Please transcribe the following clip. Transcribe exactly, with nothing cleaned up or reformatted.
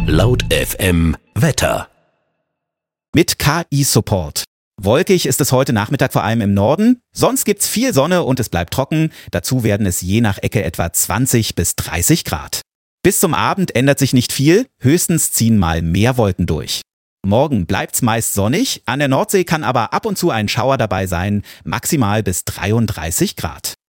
Laut F M Wetter. Mit K I-Support. Wolkig ist es heute Nachmittag vor allem im Norden. Sonst gibt's viel Sonne und es bleibt trocken. Dazu werden es je nach Ecke etwa zwanzig bis dreißig Grad. Bis zum Abend ändert sich nicht viel. Höchstens ziehen mal mehr Wolken durch. Morgen bleibt's meist sonnig. An der Nordsee kann aber ab und zu ein Schauer dabei sein. Maximal bis dreiunddreißig Grad.